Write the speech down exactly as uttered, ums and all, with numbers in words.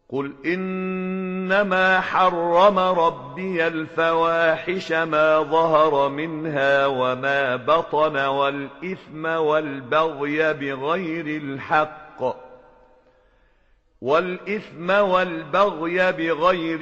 قل إنما حرم ربي الفواحش ما ظهر منها وما بطن والإثم والبغي بغير الحق والإثم والبغي بغير